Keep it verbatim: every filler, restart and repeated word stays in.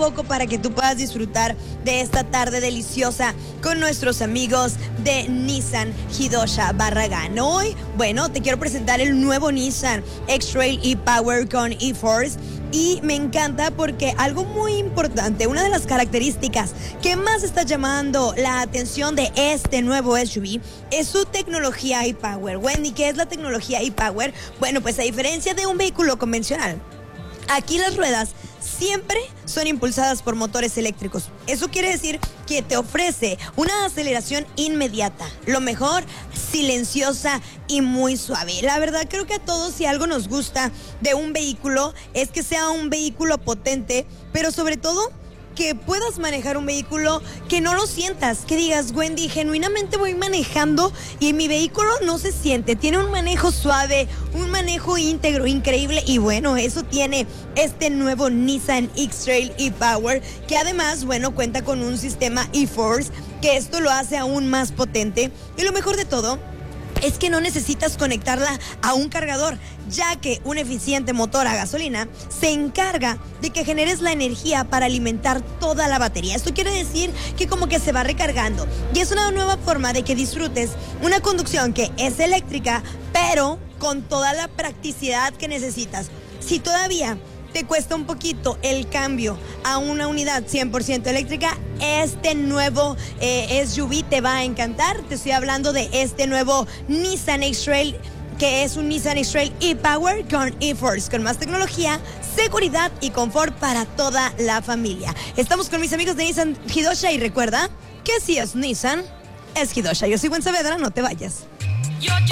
poco para que tú puedas disfrutar de esta tarde deliciosa con nuestros amigos de Nissan Hidosha Barragán. Hoy, bueno, te quiero presentar el nuevo Nissan X-Trail e-Power con e-Force. Y me encanta porque algo muy importante, una de las características que más está llamando la atención de este nuevo S U V es su tecnología e-Power. Wendy, ¿qué es la tecnología e-Power? Bueno, pues a diferencia de un vehículo convencional, aquí las ruedas siempre son impulsadas por motores eléctricos. Eso quiere decir que te ofrece una aceleración inmediata, lo mejor, silenciosa y muy suave. La verdad, creo que a todos, si algo nos gusta de un vehículo, es que sea un vehículo potente, pero sobre todo que puedas manejar un vehículo que no lo sientas, que digas, Wendy, genuinamente voy manejando y mi vehículo no se siente, tiene un manejo suave, un manejo íntegro, increíble. Y bueno, eso tiene este nuevo Nissan X-Trail e-Power, que además, bueno, cuenta con un sistema e-Force, que esto lo hace aún más potente. Y lo mejor de todo es que no necesitas conectarla a un cargador, ya que un eficiente motor a gasolina se encarga de que generes la energía para alimentar toda la batería. Esto quiere decir que como que se va recargando. Y es una nueva forma de que disfrutes una conducción que es eléctrica, pero con toda la practicidad que necesitas. Si todavía te cuesta un poquito el cambio a una unidad cien por ciento eléctrica, este nuevo eh, S U V te va a encantar. Te estoy hablando de este nuevo Nissan X-Trail, que es un Nissan X-Trail e-Power con e-Force, con más tecnología, seguridad y confort para toda la familia. Estamos con mis amigos de Nissan Hidosha y recuerda que si es Nissan, es Hidosha. Yo soy Gwen Saavedra, no te vayas. Yo, yo.